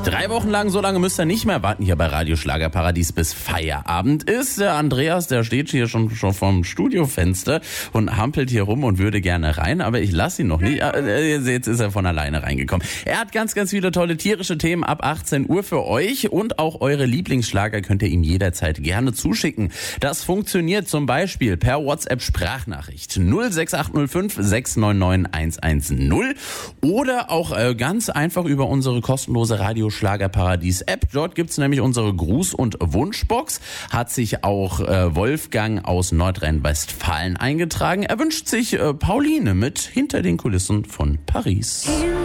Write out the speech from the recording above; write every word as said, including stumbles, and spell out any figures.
Drei Wochen lang, so lange müsst ihr nicht mehr warten hier bei Radio Schlagerparadies, bis Feierabend ist. Der Andreas, der steht hier schon, schon vorm Studiofenster und hampelt hier rum und würde gerne rein, aber ich lasse ihn noch nicht. Jetzt ist er von alleine reingekommen. Er hat ganz, ganz viele tolle tierische Themen ab achtzehn Uhr für euch und auch eure Lieblingsschlager könnt ihr ihm jederzeit gerne zuschicken. Das funktioniert zum Beispiel per WhatsApp-Sprachnachricht null sechs acht null fünf sechs neun neun eins eins null oder auch äh, ganz einfach über unsere kostenlose Radio Schlagerparadies App. Dort gibt's nämlich unsere Gruß- und Wunschbox. Hat sich auch äh, Wolfgang aus Nordrhein-Westfalen eingetragen. Er wünscht sich äh, Pauline mit Hinter den Kulissen von Paris.